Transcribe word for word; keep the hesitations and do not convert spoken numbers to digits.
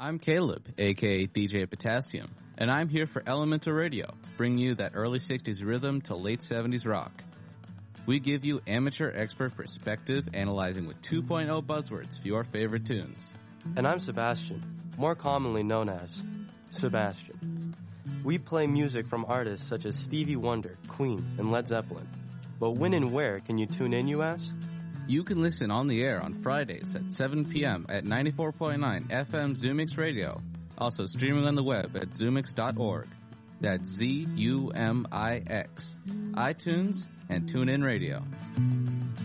I'm Caleb, aka D J Potassium, and I'm here for Elemental Radio, bringing you that early sixties rhythm to late seventies rock. We give you amateur expert perspective, analyzing with two point oh buzzwords for your favorite tunes. And I'm Sebastian, more commonly known as Sebastian. We play music from artists such as Stevie Wonder, Queen, and Led Zeppelin. But when and where can you tune in, you ask? You can listen on the air on Fridays at seven p.m. at ninety-four point nine F M Zoomix Radio. Also streaming on the web at zoomix dot org. That's Z U M I X. iTunes and TuneIn Radio.